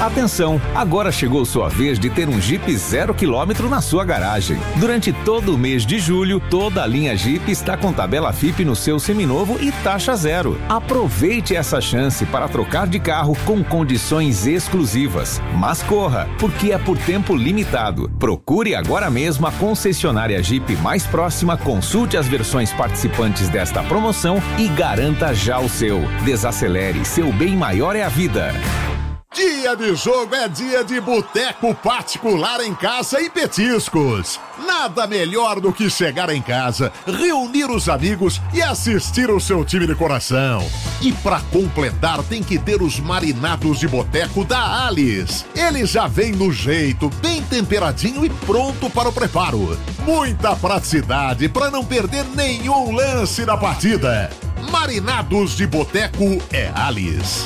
Atenção, agora chegou sua vez de ter um Jeep 0 km na sua garagem. Durante todo o mês de julho, toda a linha Jeep está com tabela FIP no seu seminovo e taxa zero. Aproveite essa chance para trocar de carro com condições exclusivas. Mas corra, porque é por tempo limitado. Procure agora mesmo a concessionária Jeep mais próxima, consulte as versões participantes desta promoção e garanta já o seu. Desacelere, seu bem maior é a vida. Dia de jogo é dia de boteco particular em casa e petiscos. Nada melhor do que chegar em casa, reunir os amigos e assistir o seu time de coração. E pra completar tem que ter os marinados de boteco da Alice. Ele já vem no jeito, bem temperadinho e pronto para o preparo. Muita praticidade para não perder nenhum lance da partida. Marinados de boteco é Alice.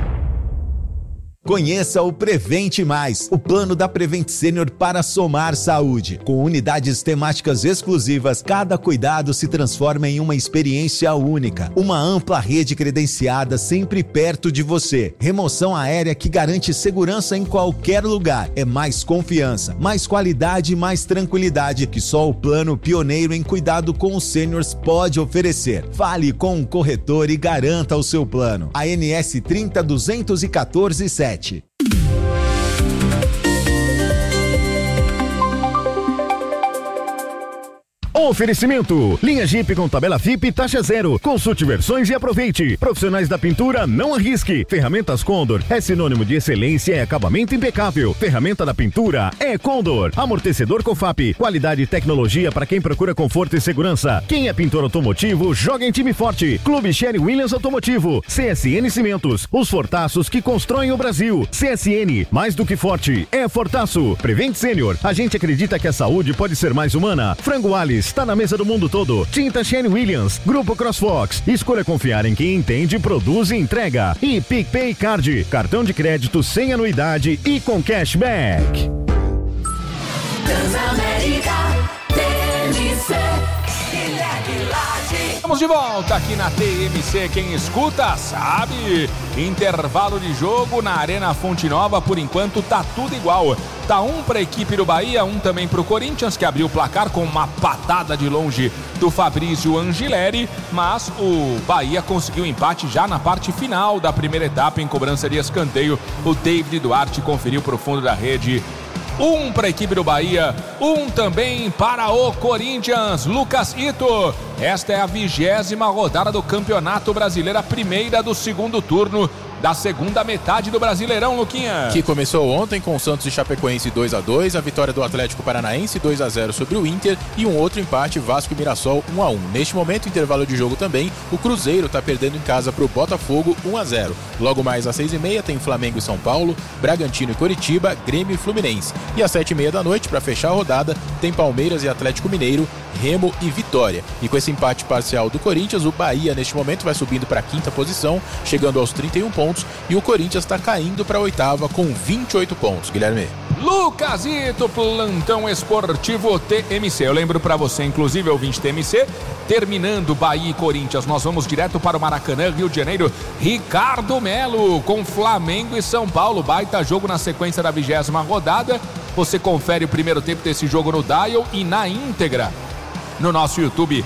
Conheça o Prevente Mais, o plano da Prevent Senior para somar saúde. Com unidades temáticas exclusivas, cada cuidado se transforma em uma experiência única. Uma ampla rede credenciada sempre perto de você. Remoção aérea que garante segurança em qualquer lugar. É mais confiança, mais qualidade e mais tranquilidade que só o plano pioneiro em cuidado com os seniors pode oferecer. Fale com um corretor e garanta o seu plano. ANS 30.214.7. Oferecimento: linha Jeep com tabela FIP e taxa zero. Consulte versões e aproveite. Profissionais da pintura, não arrisque. Ferramentas Condor é sinônimo de excelência e acabamento impecável. Ferramenta da pintura é Condor. Amortecedor Cofap, qualidade e tecnologia para quem procura conforto e segurança. Quem é pintor automotivo, joga em time forte. Clube Sherry Williams Automotivo. CSN Cimentos, os fortaços que constroem o Brasil. CSN, mais do que forte, é fortaço. Prevent Senior, a gente acredita que a saúde pode ser mais humana. Frango Alice está na mesa do mundo todo. Tinta Sherry Williams, Grupo CrossFox. Escolha confiar em quem entende, produz e entrega. E PicPay Card, cartão de crédito sem anuidade e com cashback. Transamérica TMC. Estamos de volta aqui na TMC, quem escuta sabe. Intervalo de jogo na Arena Fonte Nova, por enquanto tá tudo igual. Tá um para a equipe do Bahia, um também para o Corinthians, que abriu o placar com uma patada de longe do Fabrício Angileri, mas o Bahia conseguiu empate já na parte final da primeira etapa em cobrança de escanteio. O David Duarte conferiu para o fundo da rede. Um para a equipe do Bahia, um também para o Corinthians. Lucas Ito, esta é a 20ª rodada do Campeonato Brasileiro, a primeira do segundo turno da segunda metade do Brasileirão, Luquinha. Que começou ontem com o Santos e Chapecoense 2-2, a vitória do Atlético Paranaense 2-0 sobre o Inter e um outro empate, Vasco e Mirassol 1-1. Neste momento, intervalo de jogo também, o Cruzeiro está perdendo em casa para o Botafogo 1-0. Logo mais às 6h30 tem Flamengo e São Paulo, Bragantino e Coritiba, Grêmio e Fluminense. E às 7h30 da noite, para fechar a rodada, tem Palmeiras e Atlético Mineiro, Remo e Vitória. E com esse empate parcial do Corinthians, o Bahia neste momento vai subindo para a 5ª posição, chegando aos 31 pontos, e o Corinthians está caindo para a 8ª com 28 pontos. Guilherme. Lucasito, plantão esportivo TMC. Eu lembro para você, inclusive, ouvinte TMC, terminando Bahia e Corinthians, nós vamos direto para o Maracanã, Rio de Janeiro. Ricardo Melo com Flamengo e São Paulo. Baita jogo na sequência da 20ª rodada. Você confere o primeiro tempo desse jogo no Dial e na íntegra no nosso YouTube,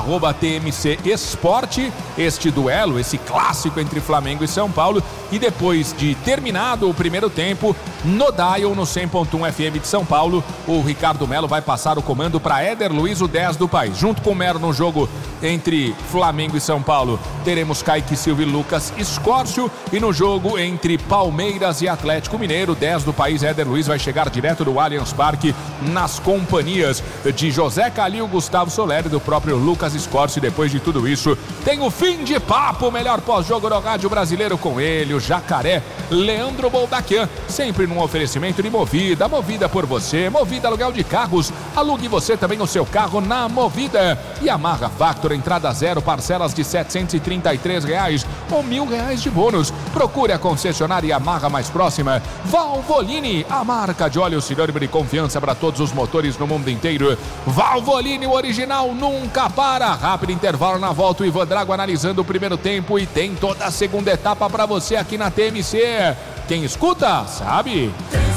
@TMC Esporte, este duelo, esse clássico entre Flamengo e São Paulo. E depois de terminado o primeiro tempo, no Dial, no 100.1 FM de São Paulo, o Ricardo Melo vai passar o comando para Éder Luiz, o 10 do país. Junto com o Melo no jogo entre Flamengo e São Paulo, teremos Kaique Silva e Lucas Escórcio. E no jogo entre Palmeiras e Atlético Mineiro, 10 do país, Éder Luiz vai chegar direto do Allianz Parque nas companhias de José Calil, Gustavo Soler e do próprio Lucas Escórcio. E depois de tudo isso, tem o fim de papo, o melhor pós-jogo do rádio brasileiro com ele, o jacaré Leandro Boldaquian, sempre num oferecimento de Movida. Movida por você, Movida aluguel de carros, Alugue você também o seu carro na Movida. Yamaha Factor, entrada zero, parcelas de R$ 733 ou R$ 1.000 de bônus. Procure a concessionária Yamaha mais próxima. Valvoline, a marca de óleo sinônimo de confiança para todos os motores no mundo inteiro. Valvoline, o original nunca para. Rápido intervalo, na volta o Ivan Drago analisando o primeiro tempo e tem toda a segunda etapa para você aqui na TMC. Quem escuta, sabe.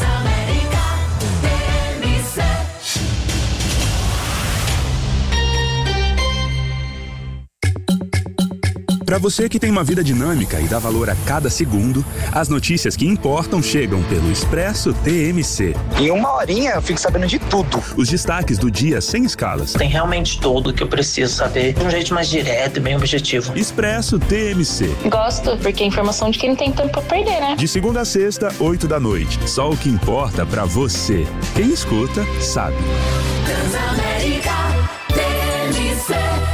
Para você que tem uma vida dinâmica e dá valor a cada segundo, as notícias que importam chegam pelo Expresso TMC. Em uma horinha eu fico sabendo de tudo. Os destaques do dia sem escalas. Tem realmente tudo que eu preciso saber de um jeito mais direto e bem objetivo. Expresso TMC. Gosto, porque é informação de quem não tem tempo pra perder, né? De segunda a sexta, 8 da noite. Só o que importa pra você. Quem escuta, sabe. Transamérica TMC.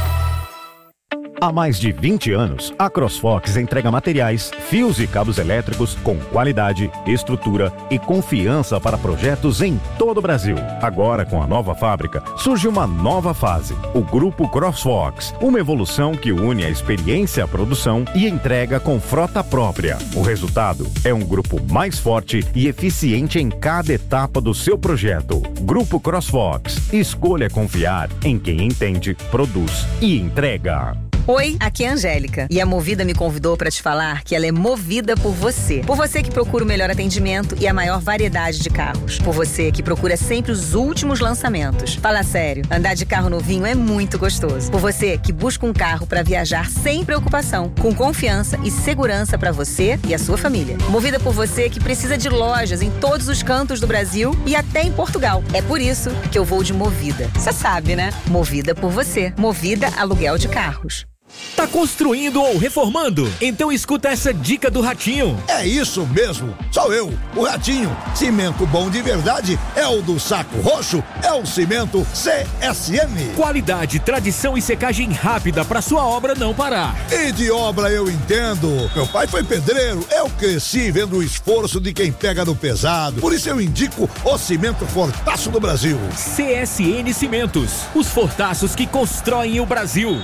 Há mais de 20 anos, a CrossFox entrega materiais, fios e cabos elétricos com qualidade, estrutura e confiança para projetos em todo o Brasil. Agora, com a nova fábrica, surge uma nova fase, o Grupo CrossFox, uma evolução que une a experiência à produção e entrega com frota própria. O resultado é um grupo mais forte e eficiente em cada etapa do seu projeto. Grupo CrossFox, escolha confiar em quem entende, produz e entrega. Oi, aqui é a Angélica e a Movida me convidou para te falar que ela é movida por você. Por você que procura o melhor atendimento e a maior variedade de carros. Por você que procura sempre os últimos lançamentos. Fala sério, andar de carro novinho é muito gostoso. Por você que busca um carro para viajar sem preocupação, com confiança e segurança para você e a sua família. Movida por você que precisa de lojas em todos os cantos do Brasil e até em Portugal. É por isso que eu vou de Movida. Você sabe, né? Movida por você. Movida Aluguel de Carros. Tá construindo ou reformando? Então escuta essa dica do Ratinho. É isso mesmo, sou eu, o Ratinho. Cimento bom de verdade é o do Saco Roxo, é o cimento CSM. Qualidade, tradição e secagem rápida pra sua obra não parar. E de obra eu entendo. Meu pai foi pedreiro, eu cresci vendo o esforço de quem pega no pesado. Por isso eu indico o cimento Fortaço do Brasil. CSN Cimentos, os fortaços que constroem o Brasil.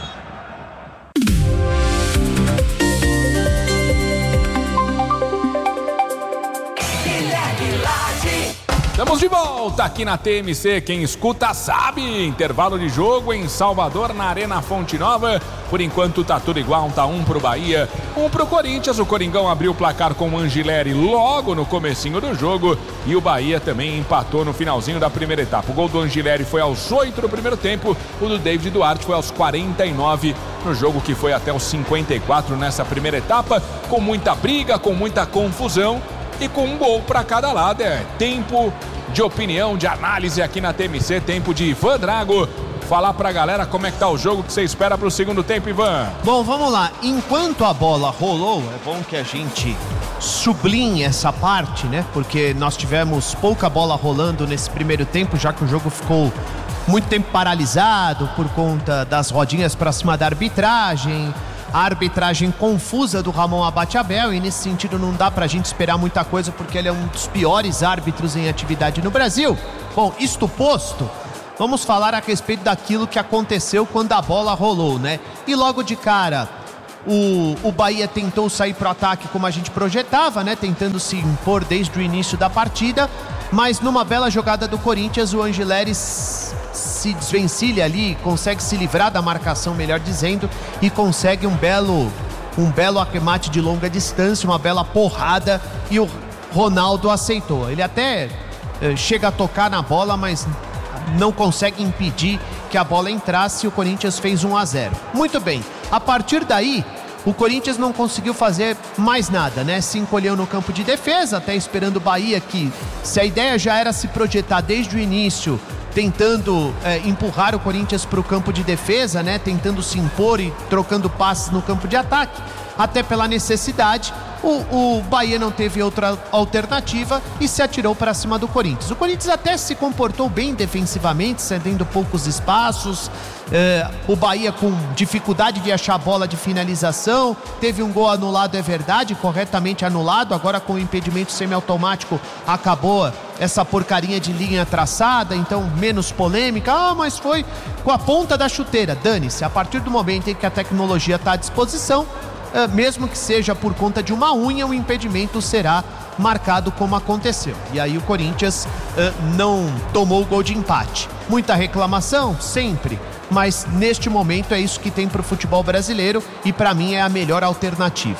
Estamos de volta aqui na TMC, quem escuta sabe. Intervalo de jogo em Salvador, na Arena Fonte Nova. Por enquanto tá tudo igual, tá 1 pro Bahia, 1 pro Corinthians. O Coringão abriu o placar com o Angileri logo no comecinho do jogo e o Bahia também empatou no finalzinho da primeira etapa. O gol do Angileri foi aos 8 do primeiro tempo, o do David Duarte foi aos 49 no jogo que foi até os 54 nessa primeira etapa, com muita briga, com muita confusão e com um gol para cada lado. É tempo de opinião, de análise aqui na TMC, tempo de Ivan Drago falar pra galera como é que tá o jogo que você espera pro segundo tempo, Ivan. Bom, vamos lá. Enquanto a bola rolou, é bom que a gente sublinhe essa parte, né? Porque nós tivemos pouca bola rolando nesse primeiro tempo, já que o jogo ficou muito tempo paralisado por conta das rodinhas pra cima da arbitragem. A arbitragem confusa do Ramon Abate-Abel, e nesse sentido não dá pra gente esperar muita coisa, porque ele é um dos piores árbitros em atividade no Brasil. Bom, isto posto, vamos falar a respeito daquilo que aconteceu quando a bola rolou, né? E logo de cara, o Bahia tentou sair pro ataque como a gente projetava, né? Tentando se impor desde o início da partida, mas numa bela jogada do Corinthians, o Angileri se desvencilha ali, consegue se livrar da marcação, melhor dizendo, e consegue um belo arremate de longa distância, uma bela porrada, e o Ronaldo aceitou. Ele até chega a tocar na bola, mas não consegue impedir que a bola entrasse, e o Corinthians fez 1-0. Muito bem, a partir daí o Corinthians não conseguiu fazer mais nada, né? Se encolheu no campo de defesa, até esperando o Bahia, que se a ideia já era se projetar desde o início, tentando empurrar o Corinthians para o campo de defesa, né? Tentando se impor e trocando passes no campo de ataque, até pela necessidade, O Bahia não teve outra alternativa e se atirou para cima do Corinthians. O Corinthians até se comportou bem defensivamente, cedendo poucos espaços. O Bahia com dificuldade de achar a bola de finalização. Teve um gol anulado, é verdade, corretamente anulado. Agora com o impedimento semiautomático acabou essa porcaria de linha traçada, então menos polêmica. Mas foi com a ponta da chuteira. Dane-se, a partir do momento em que a tecnologia está à disposição, mesmo que seja por conta de uma unha, o impedimento será marcado como aconteceu. E aí o Corinthians não tomou o gol de empate. Muita reclamação? Sempre. Mas neste momento é isso que tem para o futebol brasileiro e para mim é a melhor alternativa.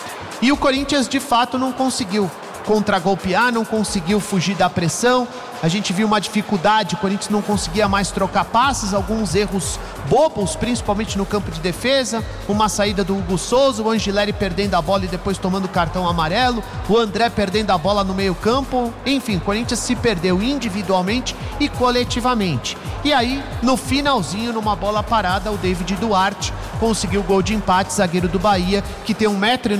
E o Corinthians de fato não conseguiu contragolpear, não conseguiu fugir da pressão. A gente viu uma dificuldade, o Corinthians não conseguia mais trocar passes, alguns erros bobos, principalmente no campo de defesa, uma saída do Hugo Souza, o Angileri perdendo a bola e depois tomando cartão amarelo, o André perdendo a bola no meio campo. Enfim, o Corinthians se perdeu individualmente e coletivamente. E aí, no finalzinho, numa bola parada, o David Duarte conseguiu o gol de empate, zagueiro do Bahia, que tem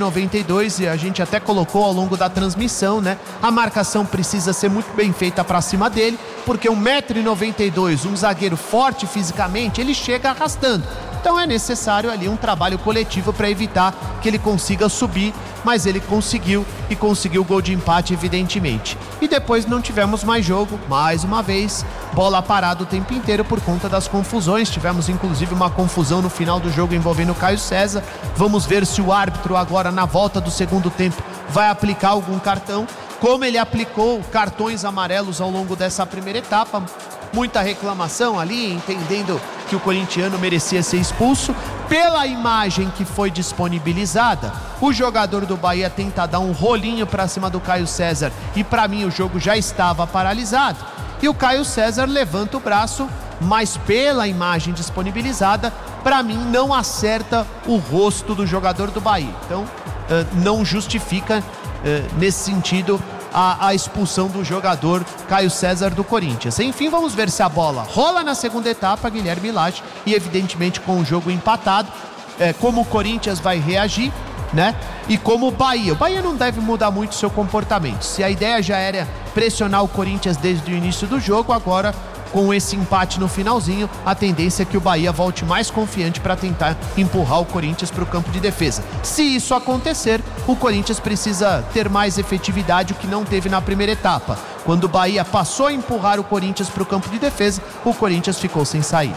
1,92 m, e a gente até colocou ao longo da transmissão, né? A marcação precisa ser muito bem feita para cima dele, porque 1,92 m, um zagueiro forte fisicamente, ele chega arrastando. Então é necessário ali um trabalho coletivo para evitar que ele consiga subir, mas ele conseguiu e conseguiu o gol de empate, evidentemente. E depois não tivemos mais jogo, mais uma vez, bola parada o tempo inteiro por conta das confusões. Tivemos inclusive uma confusão no final do jogo envolvendo o Caio César. Vamos ver se o árbitro agora na volta do segundo tempo vai aplicar algum cartão, como ele aplicou cartões amarelos ao longo dessa primeira etapa. Muita reclamação ali, entendendo que o corintiano merecia ser expulso. Pela imagem que foi disponibilizada, o jogador do Bahia tenta dar um rolinho para cima do Caio César e para mim o jogo já estava paralisado. E o Caio César levanta o braço, mas pela imagem disponibilizada, para mim não acerta o rosto do jogador do Bahia. Então não justifica nesse sentido a expulsão do jogador Caio César do Corinthians. Enfim, vamos ver se a bola rola na segunda etapa, Guilherme Lage, e evidentemente com o jogo empatado, como o Corinthians vai reagir, né? E como o Bahia não deve mudar muito seu comportamento. Se a ideia já era pressionar o Corinthians desde o início do jogo, agora com esse empate no finalzinho, a tendência é que o Bahia volte mais confiante para tentar empurrar o Corinthians para o campo de defesa. Se isso acontecer, o Corinthians precisa ter mais efetividade, o que não teve na primeira etapa. Quando o Bahia passou a empurrar o Corinthians para o campo de defesa, o Corinthians ficou sem saída.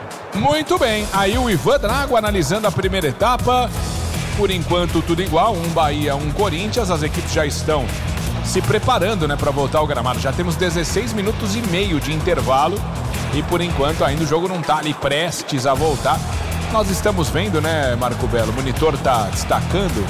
Muito bem, aí o Ivan Drago analisando a primeira etapa. Por enquanto tudo igual, um Bahia, um Corinthians, as equipes já estão se preparando, né, para voltar ao gramado. Já temos 16 minutos e meio de intervalo e por enquanto ainda o jogo não está ali prestes a voltar. Nós estamos vendo, né, Marco Belo, o monitor está destacando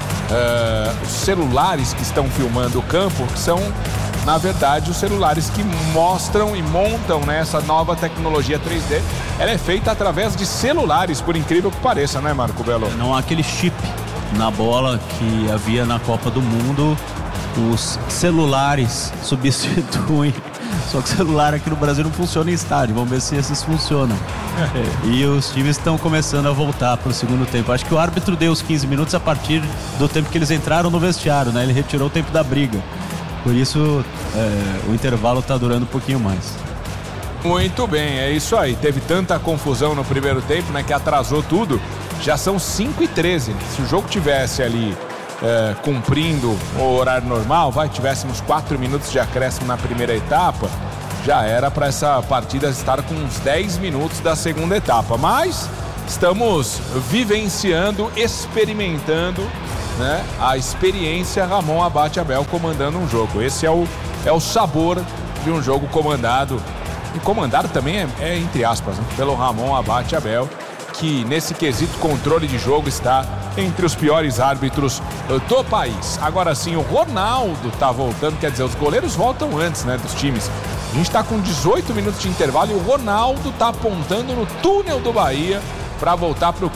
os celulares que estão filmando o campo, que são, na verdade, os celulares que mostram e montam, né, essa nova tecnologia 3D. Ela é feita através de celulares, por incrível que pareça, né, Marco Belo? Não há aquele chip na bola que havia na Copa do Mundo. Os celulares substituem, só que o celular aqui no Brasil não funciona em estádio. Vamos ver se esses funcionam. E os times estão começando a voltar para o segundo tempo. Acho que o árbitro deu os 15 minutos a partir do tempo que eles entraram no vestiário, né? Ele retirou o tempo da briga. Por isso o intervalo está durando um pouquinho mais. Muito bem, é isso aí. Teve tanta confusão no primeiro tempo, né, que atrasou tudo. Já são 5h13. Se o jogo tivesse ali cumprindo o horário normal, tivéssemos 4 minutos de acréscimo na primeira etapa, já era para essa partida estar com uns 10 minutos da segunda etapa. Mas estamos vivenciando, experimentando, né, a experiência Ramon Abate Abel comandando um jogo. Esse é o sabor de um jogo comandado. E comandado também é entre aspas, né, pelo Ramon Abate Abel, que nesse quesito controle de jogo está entre os piores árbitros do país. Agora sim, o Ronaldo tá voltando, quer dizer, os goleiros voltam antes, né, dos times. A gente tá com 18 minutos de intervalo e o Ronaldo tá apontando no túnel do Bahia para voltar para o campo.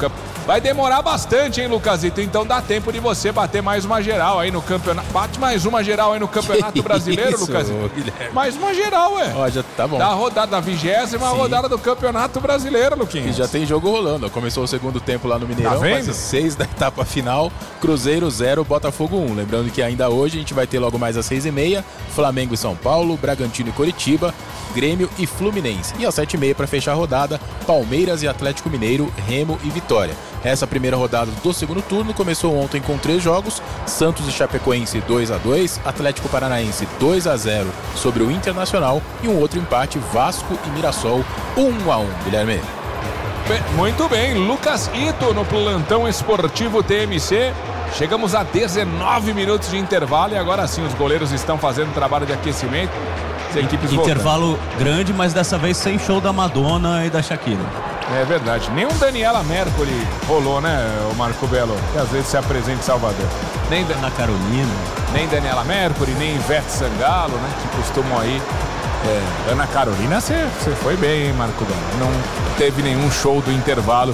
Vai demorar bastante, hein, Lucasito? Então dá tempo de você bater mais uma geral aí no campeonato. Bate mais uma geral aí no Campeonato Brasileiro, Lucasito. Mais uma geral, ué. Ó, já tá bom. Da rodada, da 20ª rodada do Campeonato Brasileiro, Luquinhas. E já tem jogo rolando. Começou o segundo tempo lá no Mineirão, fase 6 da etapa final. Cruzeiro 0, Botafogo 1. Lembrando que ainda hoje a gente vai ter logo mais às 6h30, Flamengo e São Paulo, Bragantino e Coritiba, Grêmio e Fluminense. E às 7h30 para fechar a rodada, Palmeiras e Atlético Mineiro, Remo e Vitória. Essa primeira rodada do segundo turno começou ontem com 3 jogos: Santos e Chapecoense 2-2, Atlético Paranaense 2-0 sobre o Internacional e um outro empate, Vasco e Mirassol 1-1, Guilherme. Muito bem, Lucas Ito no plantão esportivo TMC. Chegamos a 19 minutos de intervalo e agora sim os goleiros estão fazendo trabalho de aquecimento. As equipes intervalo voltando. Grande, mas dessa vez sem show da Madonna e da Shakira. É verdade, nem um Daniela Mercury rolou, né, o Marco Belo, que às vezes se apresenta em Salvador. Nem Ana Carolina. Nem Daniela Mercury, nem Ivete Sangalo, né, que costumam aí. Ana Carolina, você foi bem, hein, Marco Belo? Não teve nenhum show do intervalo.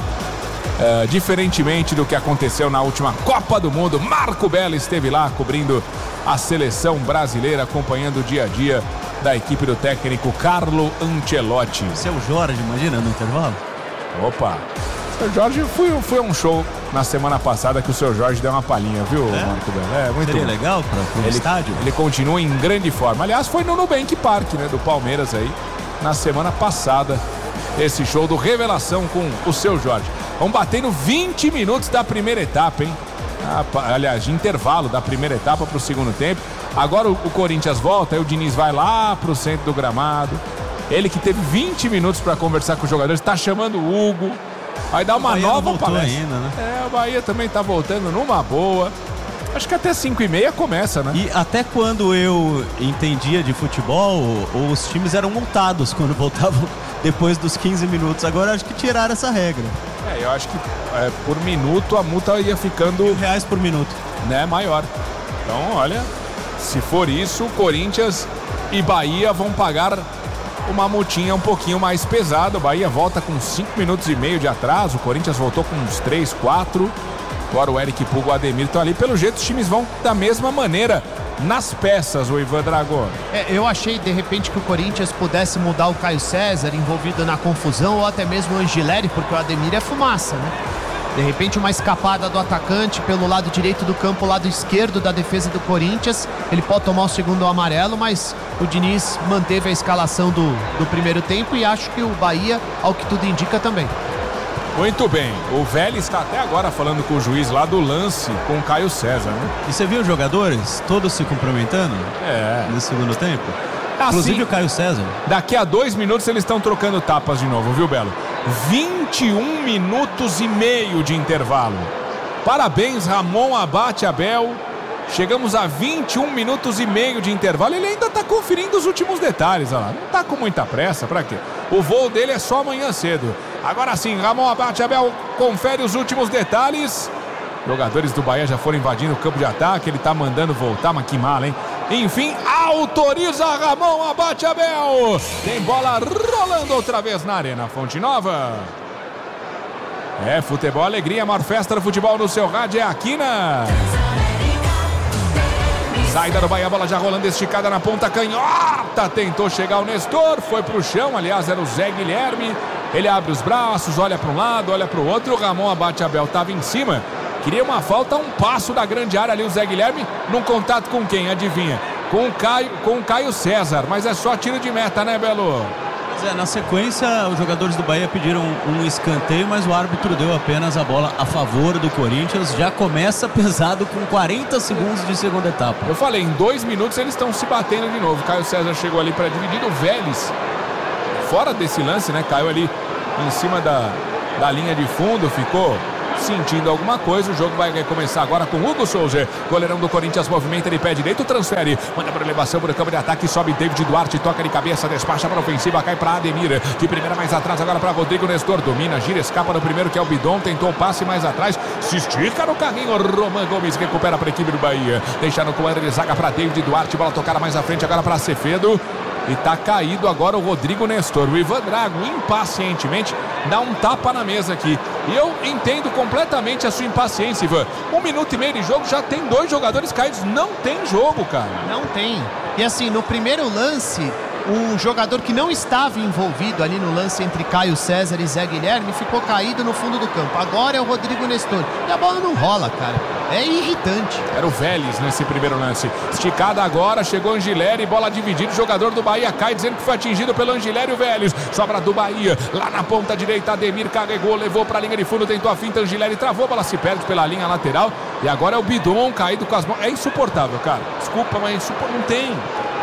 Diferentemente do que aconteceu na última Copa do Mundo, Marco Belo esteve lá cobrindo a seleção brasileira, acompanhando o dia a dia da equipe do técnico Carlo Ancelotti. Seu Jorge, imagina, no intervalo? Opa! Seu Jorge, fui a um show na semana passada que o seu Jorge deu uma palhinha, viu, Marco Belo? Muito Seria legal para o estádio? Ele continua em grande forma. Aliás, foi no Nubank Park, né, do Palmeiras aí, na semana passada, esse show do Revelação com o seu Jorge. Vamos bater no 20 minutos da primeira etapa, hein? Aliás, de intervalo da primeira etapa para o segundo tempo. Agora o Corinthians volta, aí o Diniz vai lá pro centro do gramado. Ele que teve 20 minutos para conversar com os jogadores, está chamando o Hugo. Vai dar uma nova palestra. Ainda, né? O Bahia também tá voltando numa boa. Acho que até 5h30 começa, né? E até quando eu entendia de futebol, os times eram multados quando voltavam depois dos 15 minutos. Agora acho que tiraram essa regra. Eu acho que por minuto a multa ia ficando... R$1.000 por minuto. Né, maior. Então, olha, se for isso, Corinthians e Bahia vão pagar uma multinha um pouquinho mais pesada. O Bahia volta com 5 minutos e meio de atraso, o Corinthians voltou com uns 3, 4. Agora o Eric Puga e o Ademir estão ali. Pelo jeito, os times vão da mesma maneira nas peças, o Ivan Drago. Eu achei, de repente, que o Corinthians pudesse mudar o Caio César envolvido na confusão, ou até mesmo o Angileri, porque o Ademir é fumaça, né? De repente, uma escapada do atacante pelo lado direito do campo, lado esquerdo da defesa do Corinthians. Ele pode tomar o segundo amarelo, mas o Diniz manteve a escalação do primeiro tempo e acho que o Bahia, ao que tudo indica, também. Muito bem, o Vélez está até agora falando com o juiz lá do lance com o Caio César, né? E você viu os jogadores todos se cumprimentando no segundo tempo? Inclusive o Caio César. Daqui a 2 minutos eles estão trocando tapas de novo, viu, Belo? 21 minutos e meio de intervalo. Parabéns, Ramon Abate Abel. Chegamos a 21 minutos e meio de intervalo. Ele ainda está conferindo os últimos detalhes. Olha lá. Não está com muita pressa, pra quê? O voo dele é só amanhã cedo. Agora sim, Ramon Abate Abel confere os últimos detalhes. Jogadores do Bahia já foram invadindo o campo de ataque. Ele tá mandando voltar, mas que mal, hein? Enfim, autoriza Ramon Abate Abel. Tem bola rolando outra vez na Arena Fonte Nova. Futebol, alegria, a maior festa do futebol no seu rádio é aqui na... Saída do Bahia, a bola já rolando, esticada na ponta canhota. Tentou chegar o Nestor, foi pro chão. Aliás, era o Zé Guilherme. Ele abre os braços, olha para um lado, olha para o outro. O Ramon Abate Abel estava em cima. Queria uma falta, um passo da grande área ali. O Zé Guilherme num contato com quem? Adivinha? Com o Caio César. Mas é só tiro de meta, né, Belo? Na sequência, os jogadores do Bahia pediram um escanteio, mas o árbitro deu apenas a bola a favor do Corinthians. Já começa pesado com 40 segundos de segunda etapa. Eu falei, em 2 minutos eles estão se batendo de novo. Caio César chegou ali para dividir. O Vélez, fora desse lance, né? Caiu ali em cima da linha de fundo, ficou sentindo alguma coisa. O jogo vai começar agora com Hugo Souza, goleirão do Corinthians, movimenta de pé direito, transfere, manda para elevação para o campo de ataque, sobe David Duarte, toca de cabeça, despacha para a ofensiva, cai para Ademir, de primeira mais atrás, agora para Rodrigo Nestor, domina, gira, escapa no primeiro que é o Bidon, tentou o passe mais atrás, se estica no carrinho, Roman Gomes recupera para a equipe do Bahia, deixando com o de zaga para David Duarte, bola tocada mais à frente agora para Acevedo. E tá caído agora o Rodrigo Nestor. O Ivan Drago, impacientemente, dá um tapa na mesa aqui. E eu entendo completamente a sua impaciência, Ivan. 1 minuto e meio de jogo, já tem 2 jogadores caídos. Não tem jogo, cara. Não tem. E assim, no primeiro lance, um jogador que não estava envolvido ali no lance entre Caio César e Zé Guilherme ficou caído no fundo do campo. Agora é o Rodrigo Nestor. E a bola não rola, cara. É irritante. Era o Vélez nesse primeiro lance. Esticada agora, chegou Angileri, bola dividida. O jogador do Bahia cai, dizendo que foi atingido pelo Angileri e o Vélez. Sobra do Bahia. Lá na ponta direita, Ademir carregou, levou pra linha de fundo, tentou a finta. Angileri travou, a bola se perde pela linha lateral. E agora é o Bidon caído com as mãos. É insuportável, cara. Desculpa, mas não tem.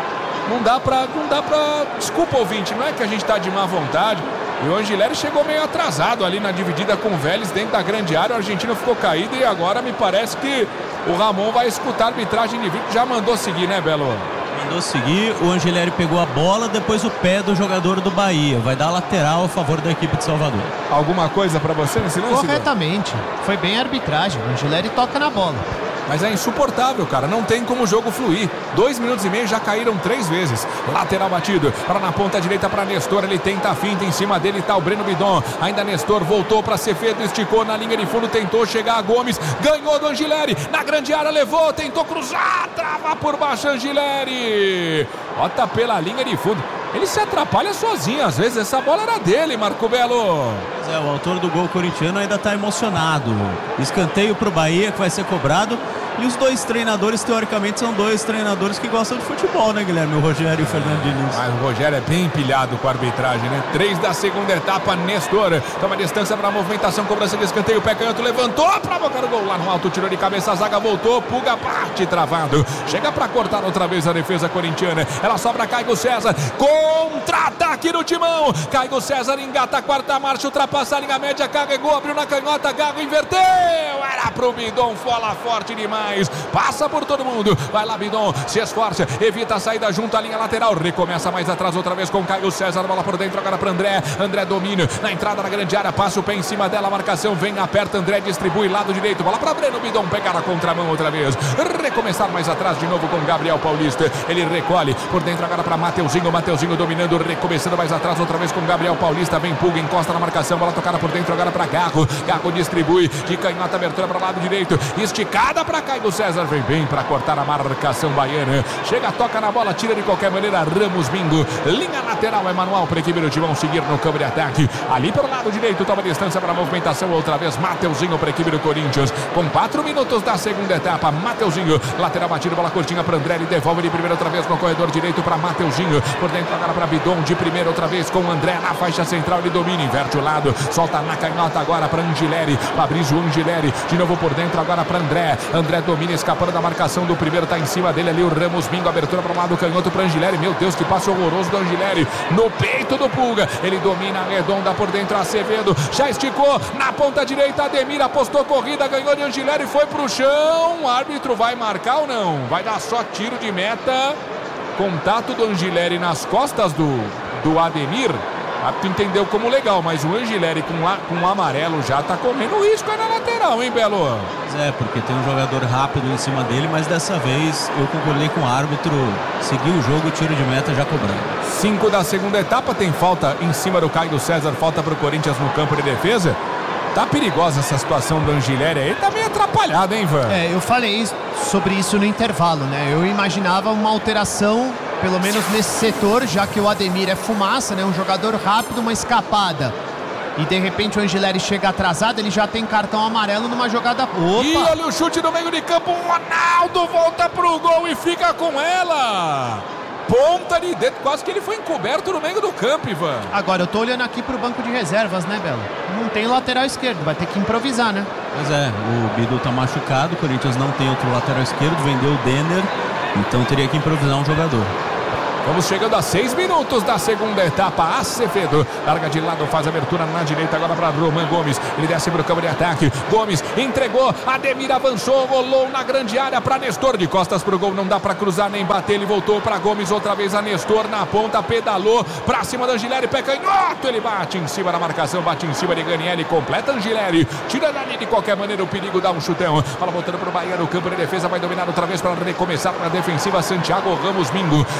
Não dá pra... Desculpa, ouvinte, não é que a gente tá de má vontade. E o Angileri chegou meio atrasado ali na dividida com o Vélez dentro da grande área. O argentino ficou caído e agora me parece que o Ramon vai escutar a arbitragem de vídeo. Já mandou seguir, né, Belo? Mandou seguir, o Angileri pegou a bola, depois o pé do jogador do Bahia. Vai dar lateral a favor da equipe de Salvador. Alguma coisa pra você nesse lance? Corretamente. Foi bem a arbitragem. O Angileri toca na bola. Mas é insuportável, cara. Não tem como o jogo fluir. 2 minutos e meio, já caíram 3 vezes. Lateral batido. Para na ponta direita para Nestor. Ele tenta a finta. Em cima dele tá o Breno Bidon. Ainda Nestor voltou para Ceferdo. Esticou na linha de fundo. Tentou chegar a Gomes. Ganhou do Angileri. Na grande área levou. Tentou cruzar. Trava por baixo Angileri. Bota pela linha de fundo. Ele se atrapalha sozinho. Às vezes essa bola era dele, Marco Belo. Pois é, o autor do gol corintiano ainda está emocionado. Escanteio para o Bahia que vai ser cobrado. E os 2 treinadores, teoricamente, são 2 treinadores que gostam de futebol, né, Guilherme? O Rogério e o Fernando Diniz. Mas o Rogério é bem pilhado com a arbitragem, né? 3 da segunda etapa, Nestor toma distância para a movimentação, cobrança de escanteio, o pé canhoto levantou para bocar o gol lá no alto, tirou de cabeça, a zaga voltou, Puga parte travado. Chega para cortar outra vez a defesa corintiana. Ela sobra Caio César, contra-ataque no timão. Caio César engata a 4ª marcha, ultrapassa a linha média, carregou, abriu na canhota, Gago inverteu. Era pro Bidon, fola forte demais. Passa por todo mundo. Vai lá, Bidon. Se esforça. Evita a saída junto à linha lateral. Recomeça mais atrás outra vez com Caio César. Bola por dentro agora para André. André domina. Na entrada da grande área. Passa o pé em cima dela. A marcação vem, aperta. André distribui lado direito. Bola para Breno Bidon. Pegar a contramão outra vez. Recomeçar mais atrás de novo com Gabriel Paulista. Ele recolhe por dentro agora para Mateuzinho. Mateuzinho dominando. Recomeçando mais atrás outra vez com Gabriel Paulista. Vem Puga. Encosta na marcação. Bola tocada por dentro agora para Gago. Gago distribui. De canhota. Abertura para o lado direito. Esticada para Caio César. Vem bem para cortar a marcação baiana. Chega, toca na bola, tira de qualquer maneira Ramos Bingo. Linha lateral é manual para a equipe do Timão seguir no campo de ataque. Ali pelo lado direito, toma distância para a movimentação outra vez. Mateuzinho para a equipe do Corinthians. Com 4 minutos da segunda etapa. Mateuzinho, lateral batido, bola curtinha para André. Ele devolve de primeira outra vez no corredor direito para Mateuzinho. Por dentro agora para Bidon. De primeira outra vez com André na faixa central. Ele domina, inverte o lado. Solta na canhota agora para Angileri. Fabrício Angileri. De novo por dentro agora para André. André domina, escapando da marcação do primeiro, tá em cima dele ali o Ramos Bingo, abertura para o lado canhoto para Angileri, meu Deus, que passe horroroso do Angileri, no peito do Puga, ele domina, arredonda por dentro Acevedo, já esticou, na ponta direita Ademir, apostou corrida, ganhou de Angileri, foi pro chão, o árbitro vai marcar ou não? Vai dar só tiro de meta, contato do Angileri nas costas do Ademir. Tu entendeu como legal, mas o Angileri com o amarelo já tá correndo risco aí na lateral, hein, Belo? Pois é, porque tem um jogador rápido em cima dele, mas dessa vez eu concordei com o árbitro, seguiu o jogo, tiro de meta já cobrando. 5 da segunda etapa, tem falta em cima do Caio César, falta pro Corinthians no campo de defesa. Tá perigosa essa situação do Angileri aí, tá meio atrapalhado, hein, Ivan? Eu falei sobre isso no intervalo, né? Eu imaginava uma alteração, pelo menos nesse setor, já que o Ademir é fumaça, né? Um jogador rápido, uma escapada. E de repente o Angileri chega atrasado, ele já tem cartão amarelo numa jogada. Opa! E olha o chute no meio de campo, o Ronaldo volta pro gol e fica com ela! Ponta de dedo, quase que ele foi encoberto no meio do campo, Ivan. Agora eu tô olhando aqui pro banco de reservas, né, Belo? Não tem lateral esquerdo, vai ter que improvisar, né? Pois é, o Bidu tá machucado, o Corinthians não tem outro lateral esquerdo, vendeu o Denner, então teria que improvisar um jogador. Vamos chegando a 6 minutos da segunda etapa. Acevedo larga de lado, faz abertura na direita agora para Roman Gomes. Ele desce para o campo de ataque. Gomes entregou, Ademir avançou, rolou na grande área para Nestor. De costas para o gol, não dá para cruzar nem bater. Ele voltou para Gomes, outra vez a Nestor na ponta, pedalou para cima da Angileri, pé canhoto. Ele bate em cima da marcação, bate em cima de Ganiele, completa Angileri. Tira dali de qualquer maneira, o perigo dá um chutão. Bola voltando para o Bahia no campo de defesa, vai dominar outra vez para recomeçar na defensiva. Santiago Ramos Mingo. Chegou Caio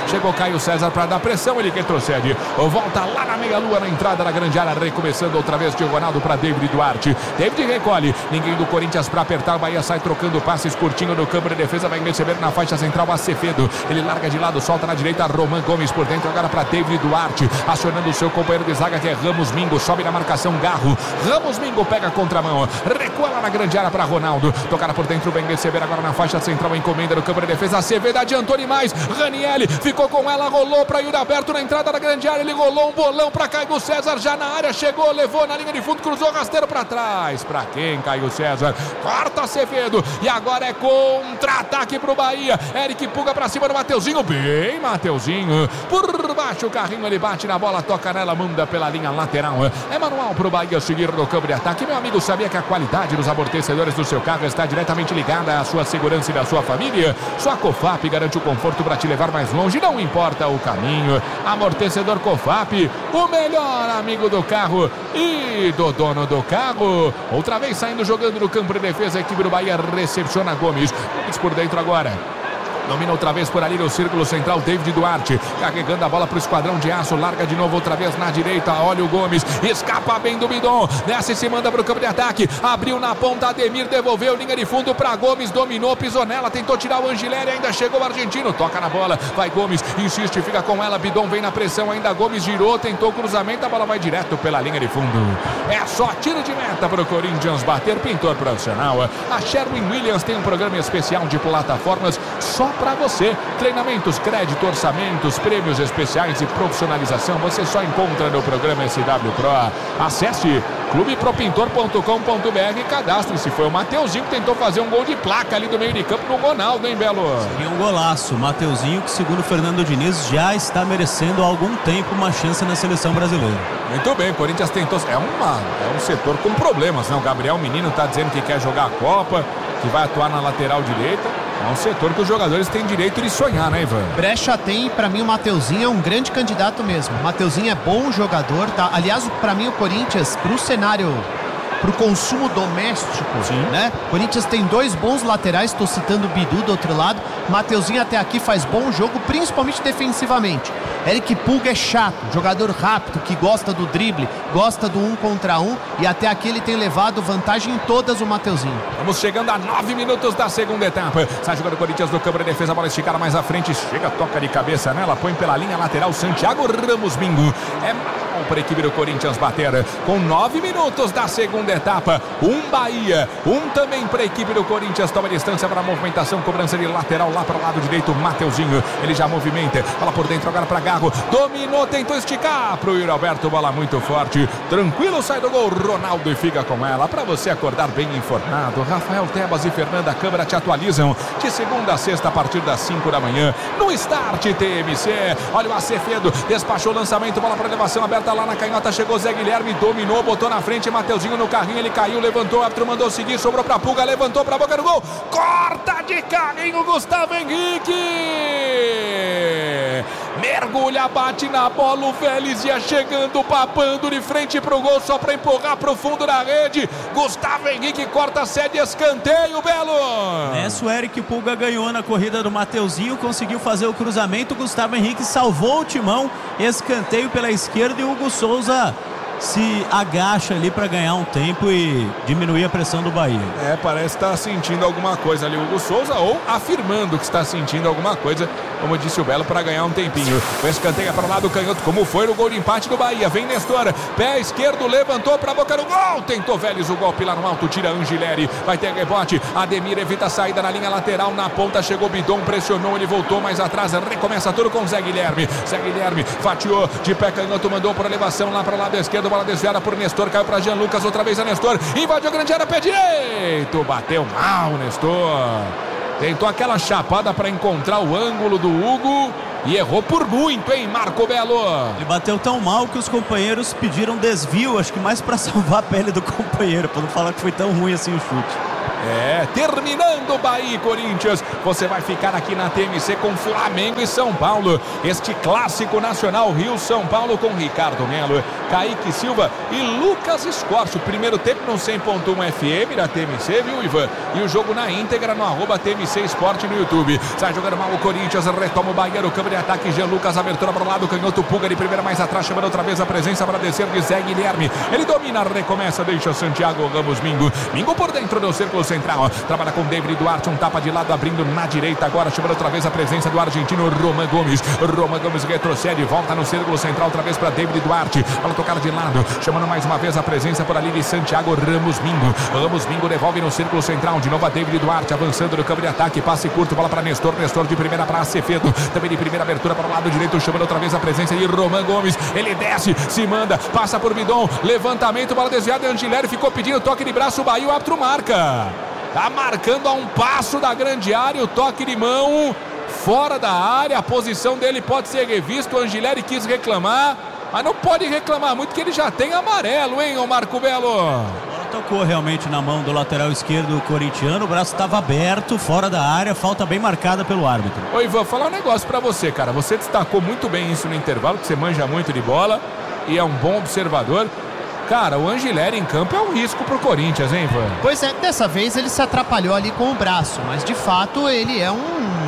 Caio César para dar pressão, ele que retrocede. Volta lá na meia-lua, na entrada da grande área, recomeçando outra vez de Ronaldo para David Duarte. David recolhe, ninguém do Corinthians para apertar, o Bahia sai trocando passes curtinho no campo de defesa, vai receber na faixa central Acevedo. Ele larga de lado, solta na direita Roman Gomes por dentro, agora para David Duarte, acionando o seu companheiro de zaga que é Ramos Mingo, sobe na marcação Garro. Ramos Mingo pega a contramão, recua lá na grande área para Ronaldo, tocada por dentro, vem receber agora na faixa central, encomenda no campo de defesa, Acevedo adiantou demais, Ranieri ficou com ela, rolou para Yuri Alberto na entrada da grande área, ele rolou um bolão para Caio César, já na área, chegou, levou na linha de fundo, cruzou rasteiro para trás, para quem Caio César, corta Acevedo, e agora é contra-ataque pro Bahia, Eric Puga para cima do Mateuzinho, bem Mateuzinho, por baixo o carrinho, ele bate na bola, toca nela, manda pela linha lateral, é manual pro Bahia seguir no campo de ataque. Meu amigo, sabia que a qualidade dos amortecedores do seu carro está diretamente ligada à sua segurança e da sua família? Só a Cofap garante o conforto para te levar mais longe, não importa o caminho. Amortecedor Cofap, o melhor amigo do carro e do dono do carro. Outra vez saindo, jogando no campo de defesa, a equipe do Bahia recepciona Gomes. Gomes por dentro agora. Domina outra vez por ali no círculo central, David Duarte, carregando a bola para o esquadrão de aço, larga de novo outra vez na direita, olha o Gomes, escapa bem do Bidon, desce e se manda para o campo de ataque, abriu na ponta, Ademir devolveu, linha de fundo para Gomes, dominou, pisou nela, tentou tirar o Angileri, ainda chegou o argentino, toca na bola, vai Gomes, insiste, fica com ela, Bidon vem na pressão, ainda Gomes girou, tentou cruzamento, a bola vai direto pela linha de fundo. É só tiro de meta para o Corinthians bater, pintor profissional. A Sherwin Williams tem um programa especial de plataformas só para você. Treinamentos, crédito, orçamentos, prêmios especiais e profissionalização você só encontra no programa SW Pro. Acesse clubepropintor.com.br e cadastre-se. Foi o Mateuzinho que tentou fazer um gol de placa ali do meio de campo no Ronaldo, hein, Belo? Seria um golaço. Mateuzinho, que segundo Fernando Diniz já está merecendo há algum tempo uma chance na seleção brasileira. Muito bem, o Corinthians tentou. É um setor com problemas, né? O Gabriel Menino está dizendo que quer jogar a Copa, que vai atuar na lateral direita. É um setor que os jogadores têm direito de sonhar, né, Ivan? Brecha tem, pra mim o Mateuzinho é um grande candidato mesmo. Mateuzinho é bom jogador, tá? Aliás, pra mim o Corinthians, pro cenário, pro consumo doméstico, né? O Corinthians tem dois bons laterais, tô citando o Bidu do outro lado. Mateuzinho até aqui faz bom jogo, principalmente defensivamente. Eric Puga é chato, jogador rápido, que gosta do drible, gosta do 1 contra 1 e até aqui ele tem levado vantagem em todas o Mateuzinho. Vamos chegando a 9 minutos da segunda etapa. Sai jogando o Corinthians no campo de defesa, a bola esticada mais à frente, chega, toca de cabeça nela, põe pela linha lateral Santiago Ramos Mingo. É mal para a equipe do Corinthians bater. Com 9 minutos da segunda etapa, um Bahia, um também para a equipe do Corinthians, toma distância para a movimentação, cobrança de lateral lá para o lado direito, Mateuzinho, ele já movimenta, bola por dentro agora para Garro, dominou, tentou esticar pro Yuri Alberto, bola muito forte, tranquilo, sai do gol, Ronaldo e fica com ela, para você acordar bem informado. Rafael Tebas e Fernanda Câmara te atualizam de segunda a sexta a partir das 5 da manhã, no Start TMC. Olha o Acevedo, despachou o lançamento, bola para elevação aberta lá na canhota, chegou Zé Guilherme, dominou, botou na frente, Mateuzinho no carrinho, ele caiu, levantou, o árbitro mandou seguir, sobrou pra Puga, levantou pra boca do gol, corta de carrinho Gustavo Henrique, mergulha, bate na bola, o Vélez ia chegando, papando de frente pro gol, só pra empurrar pro fundo da rede, Gustavo Henrique corta, cede escanteio, Belo. Nessa o Eric Puga ganhou na corrida do Mateuzinho, conseguiu fazer o cruzamento, Gustavo Henrique salvou o timão, escanteio pela esquerda e o Hugo Souza se agacha ali para ganhar um tempo e diminuir a pressão do Bahia. Parece estar sentindo alguma coisa ali o Hugo Souza, ou afirmando que está sentindo alguma coisa, como disse o Belo, para ganhar um tempinho. O escanteio para o lado canhoto, como foi no gol de empate do Bahia. Vem Nestor, pé esquerdo, levantou para a boca do gol, tentou Vélez o golpe lá no alto, tira Angileri, vai ter rebote, Ademir evita a saída na linha lateral, na ponta chegou Bidon, pressionou, ele voltou mais atrás, recomeça tudo com Zé Guilherme, fatiou de pé canhoto, mandou por elevação lá para o lado esquerdo, bola desviada por Nestor, caiu para Jean Lucas, outra vez a Nestor, invadiu a grande área, pé direito, bateu mal Nestor, tentou aquela chapada para encontrar o ângulo do Hugo e errou por muito, hein, Marco Belo? Ele bateu tão mal que os companheiros pediram desvio, acho que mais para salvar a pele do companheiro, para não falar que foi tão ruim assim o chute. Terminando Bahia e Corinthians, você vai ficar aqui na TMC com Flamengo e São Paulo. Este clássico nacional Rio-São Paulo com Ricardo Melo, Kaique Silva e Lucas Escorcio. Primeiro tempo no 100.1 FM da TMC, viu, Ivan? E o jogo na íntegra no @TMC Esporte no YouTube. Sai jogando mal o Corinthians, retoma o Bahia no campo de ataque. Jean Lucas, abertura para o lado, canhoto, Pulga de primeira mais atrás, chamando outra vez a presença para descer de Zé Guilherme. Ele domina, recomeça, deixa Santiago Ramos Mingo. Mingo por dentro do círculo central. Trabalha com David Duarte, um tapa de lado, abrindo na direita agora, chamando outra vez a presença do argentino Roman Gomes. Roman Gomes retrocede, volta no círculo central, outra vez para David Duarte. Para tocar de lado, chamando mais uma vez a presença por ali de Santiago Ramos Mingo. Ramos Mingo devolve no círculo central, de novo a David Duarte, avançando no campo de ataque, passe curto, bola para Nestor. Nestor de primeira para Acevedo, também de primeira abertura para o lado direito, chamando outra vez a presença de Roman Gomes. Ele desce, se manda, passa por Bidon, levantamento, bola desviada, Angileri ficou pedindo toque de braço, o Bahia, o árbitro marca. Tá marcando a um passo da grande área, o toque de mão fora da área, a posição dele pode ser revista. O Angileri quis reclamar, mas não pode reclamar muito que ele já tem amarelo, hein, ô Marco Belo? Tocou realmente na mão do lateral esquerdo corintiano, o braço estava aberto, fora da área, falta bem marcada pelo árbitro. Ô Ivan, falar um negócio pra você, cara, você destacou muito bem isso no intervalo, que você manja muito de bola e é um bom observador. Cara, o Angileri em campo é um risco pro Corinthians, hein, Ivan? Pois é, dessa vez ele se atrapalhou ali com o braço, mas de fato ele é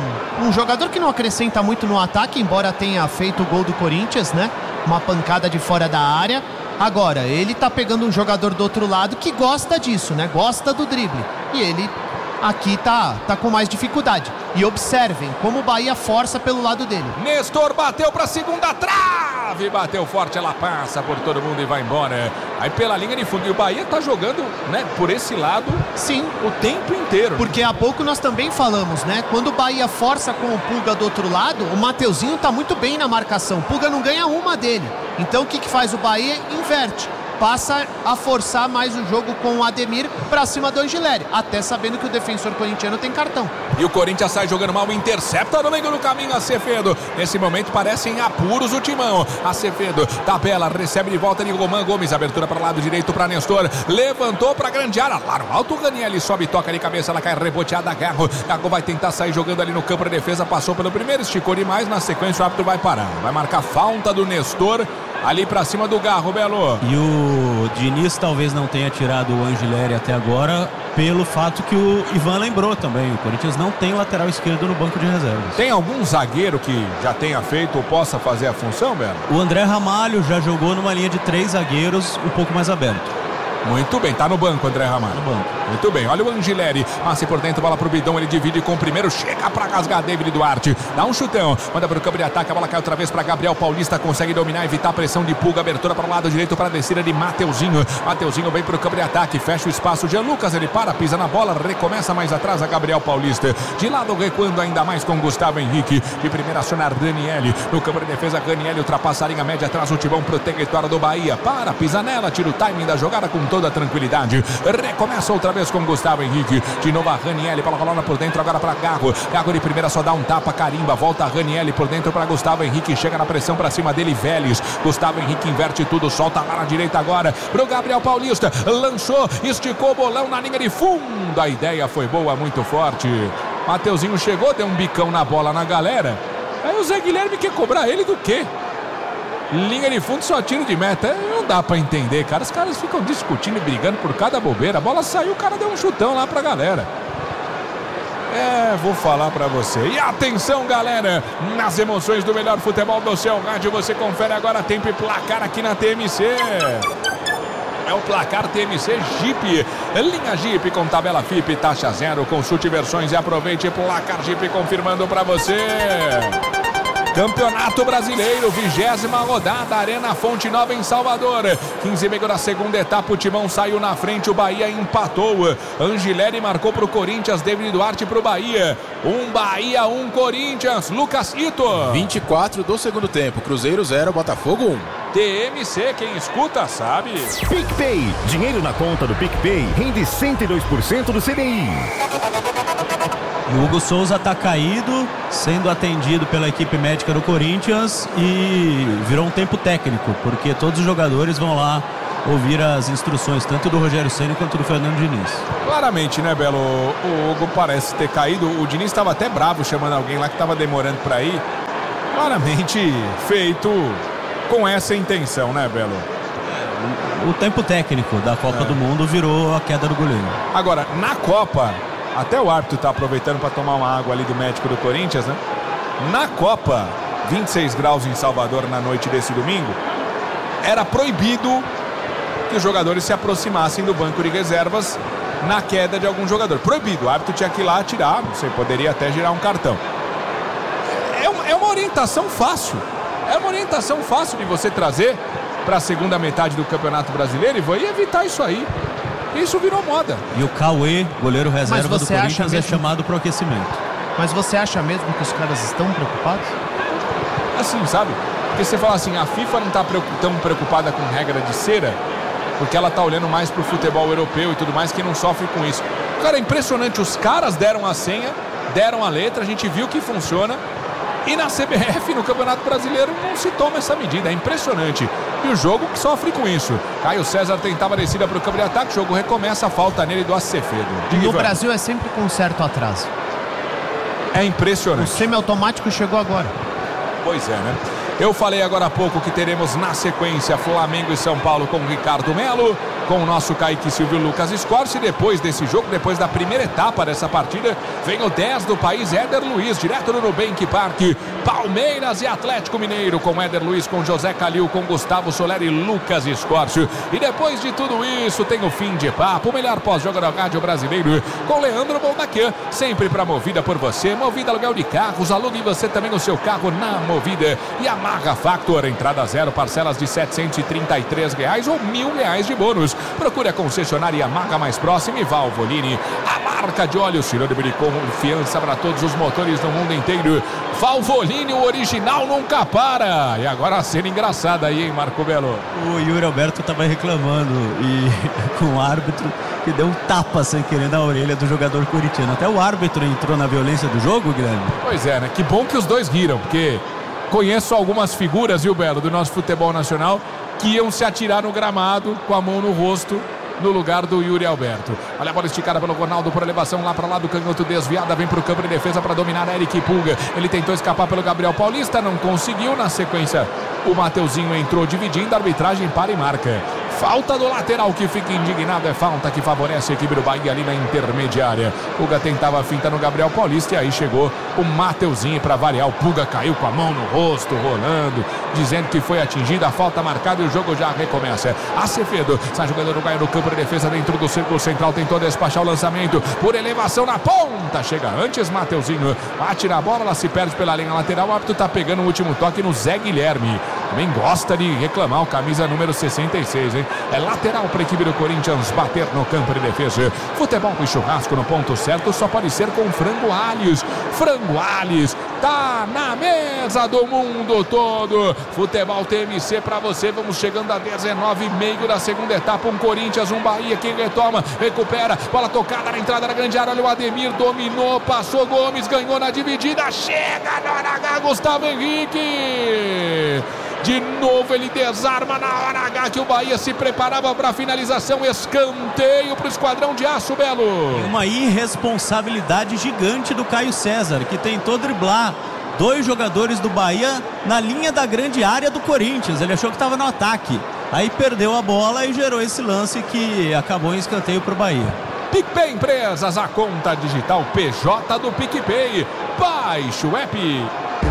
um jogador que não acrescenta muito no ataque, embora tenha feito o gol do Corinthians, né? Uma pancada de fora da área. Agora, ele tá pegando um jogador do outro lado que gosta disso, né? Gosta do drible. E ele aqui tá com mais dificuldade. E observem como o Bahia força pelo lado dele. Nestor bateu pra segunda trave, bateu forte, ela passa por todo mundo e vai embora. Aí pela linha de fundo, e o Bahia tá jogando, né, por esse lado, sim, o tempo inteiro. Porque há pouco nós também falamos, né, quando o Bahia força com o Pulga do outro lado, o Mateuzinho tá muito bem na marcação. O Pulga não ganha uma dele. Então o que faz o Bahia? Inverte. Passa a forçar mais o jogo com o Ademir pra cima do Angileri, até sabendo que o defensor corintiano tem cartão. E o Corinthians sai jogando mal, intercepta no meio do caminho Acevedo. Nesse momento parecem apuros o timão. Acevedo, tabela, recebe de volta de Roman Gomes, abertura para o lado direito para Nestor, levantou para grande área, lá no alto o Ranieri sobe, toca de cabeça, ela cai reboteada, Garro vai tentar sair jogando ali no campo de defesa, passou pelo primeiro, esticou demais, na sequência o árbitro vai parar, vai marcar falta do Nestor ali pra cima do Garro, Belo. E o Diniz talvez não tenha tirado o Angileri até agora, pelo fato que o Ivan lembrou também. O Corinthians não tem lateral esquerdo no banco de reservas. Tem algum zagueiro que já tenha feito ou possa fazer a função, Belo? O André Ramalho já jogou numa linha de 3 zagueiros um pouco mais aberto. Muito bem, tá no banco, André Ramalho. No banco. Muito bem, olha o Angileri, passe por dentro, bola pro Bidon, ele divide com o primeiro, chega pra rasgar David Duarte, dá um chutão, manda pro campo de ataque, a bola cai outra vez pra Gabriel Paulista, consegue dominar, evitar a pressão de Pulga, abertura para o lado direito para a descida de Mateuzinho. Mateuzinho vem pro campo de ataque, fecha o espaço, Jean Lucas, ele para, pisa na bola, recomeça mais atrás a Gabriel Paulista, de lado recuando ainda mais com Gustavo Henrique, de primeira aciona Ranieri, no campo de defesa Ranieri ultrapassa a linha média, atrás o timão pro território do Bahia, para, pisa nela, tira o timing da jogada com toda a tranquilidade. Recomeça outra vez com Gustavo Henrique. De novo a Ranieri, bola rolando por dentro agora para Garro. Garro de primeira só dá um tapa, carimba, volta a Ranieri por dentro para Gustavo Henrique. Chega na pressão para cima dele, Vélez. Gustavo Henrique inverte tudo, solta lá na direita agora pro Gabriel Paulista. Lançou, esticou o bolão na linha de fundo. A ideia foi boa, muito forte. Mateuzinho chegou, deu um bicão na bola na galera. Aí o Zé Guilherme quer cobrar ele do quê? Linha de fundo, só tiro de meta. Não dá pra entender, cara. Os caras ficam discutindo e brigando por cada bobeira. A bola saiu, o cara deu um chutão lá pra galera. Vou falar pra você. E atenção, galera, nas emoções do melhor futebol do seu rádio, você confere agora tempo e placar aqui na TMC. É o placar TMC Jeep. Linha Jeep com tabela FIP, taxa zero. Consulte versões e aproveite. Placar Jeep confirmando pra você. Campeonato Brasileiro, 20ª rodada, Arena Fonte Nova em Salvador. 15h30 da segunda etapa, o Timão saiu na frente, o Bahia empatou. Angileri marcou pro Corinthians, David Duarte pro Bahia. Bahia, Corinthians. Lucas Ito. 24 do segundo tempo, Cruzeiro 0, Botafogo 1. TMC, quem escuta sabe. PicPay, dinheiro na conta do PicPay rende 102% do CDI. E o Hugo Souza está caído, sendo atendido pela equipe médica do Corinthians e virou um tempo técnico, porque todos os jogadores vão lá ouvir as instruções, tanto do Rogério Ceni quanto do Fernando Diniz. Claramente, né, Belo? O Hugo parece ter caído. O Diniz estava até bravo chamando alguém lá que estava demorando para ir. Claramente feito com essa intenção, né, Belo? O tempo técnico da Copa do Mundo virou a queda do goleiro. Agora, na Copa, até o árbitro está aproveitando para tomar uma água ali do médico do Corinthians, né? Na Copa, 26 graus em Salvador na noite desse domingo, era proibido que os jogadores se aproximassem do banco de reservas na queda de algum jogador. Proibido, o árbitro tinha que ir lá tirar, você poderia até girar um cartão. É uma orientação fácil. É uma orientação fácil de você trazer para a segunda metade do Campeonato Brasileiro e vai evitar isso aí. Isso virou moda. E o Cauê, goleiro reserva do Corinthians, é chamado para o aquecimento. Mas você acha mesmo que os caras estão preocupados? Assim, sabe? Porque você fala assim, a FIFA não está tão preocupada com regra de cera, porque ela está olhando mais para o futebol europeu e tudo mais, que não sofre com isso. Cara, é impressionante, os caras deram a senha, deram a letra, a gente viu que funciona. E na CBF, no Campeonato Brasileiro, não se toma essa medida. É impressionante. E o jogo sofre com isso. Caio César tentava a descida para o campo de ataque. O jogo recomeça, a falta nele do Acevedo. No Brasil é sempre com um certo atraso. É impressionante. O semiautomático chegou agora. Pois é, né? Eu falei agora há pouco que teremos na sequência Flamengo e São Paulo com Ricardo Melo, com o nosso Kaique Silvio e Lucas Scorsi. Depois desse jogo, depois da primeira etapa dessa partida, vem o 10 do país, Éder Luiz, direto do Nubank Park. Palmeiras e Atlético Mineiro, com Éder Luiz, com José Calil, com Gustavo Soler e Lucas Scorsi. E depois de tudo isso, tem o fim de papo, o melhor pós-jogo da rádio brasileiro, com Leandro Bondacan, sempre pra Movida por você. Movida aluguel de carros, alugue você também o seu carro na Movida. E a Marra Factor, entrada zero, parcelas de R$ 733 ou R$ 1.000 de bônus. Procure a concessionária Yamaha mais próxima e Valvoline, a marca de óleo sinônimo de confiança para todos os motores no mundo inteiro. Valvoline, o original nunca para. E agora a cena engraçada aí, hein, Marco Belo? O Yuri Alberto estava reclamando e com o árbitro que deu um tapa sem querer na orelha do jogador corintiano. Até o árbitro entrou na violência do jogo, Guilherme. Pois é, né? Que bom que os dois riram, porque conheço algumas figuras, viu, Belo, do nosso futebol nacional, que iam se atirar no gramado com a mão no rosto no lugar do Yuri Alberto. Olha a bola esticada pelo Ronaldo por elevação lá para lá do canhoto, desviada, vem para o campo de defesa para dominar Eric Pulga. Ele tentou escapar pelo Gabriel Paulista, não conseguiu. Na sequência, o Mateuzinho entrou dividindo, a arbitragem para e marca. Falta do lateral que fica indignado, é falta que favorece a equipe do Bahia ali na intermediária. Pulga tentava a finta no Gabriel Paulista e aí chegou o Mateuzinho para variar. O Pulga caiu com a mão no rosto, rolando, dizendo que foi atingida, a falta marcada e o jogo já recomeça. Acevedo, sai jogador uruguaio no campo de defesa dentro do círculo central, tentou despachar o lançamento por elevação na ponta, chega antes Mateuzinho, atira a bola, ela se perde pela linha lateral, o árbitro tá pegando o último toque no Zé Guilherme. Também gosta de reclamar o camisa número 66, hein? É lateral para a equipe do Corinthians bater no campo de defesa. Futebol e churrasco no ponto certo só pode ser com Frango Alhos. Frango Alhos tá na mesa do mundo todo. Futebol TMC para você. Vamos chegando a 19,5 da segunda etapa. Um Corinthians, um Bahia. Quem retoma, recupera. Bola tocada na entrada da grande área. Olha o Ademir, dominou, passou Gomes, ganhou na dividida. Chega na hora H, Gustavo Henrique. De novo ele desarma na hora H que o Bahia se preparava para a finalização. Escanteio para o esquadrão de aço, Belo. Uma irresponsabilidade gigante do Caio César, que tentou driblar dois jogadores do Bahia na linha da grande área do Corinthians. Ele achou que estava no ataque, aí perdeu a bola e gerou esse lance que acabou em escanteio para o Bahia. PicPay Empresas, a conta digital PJ do PicPay. Baixe o app.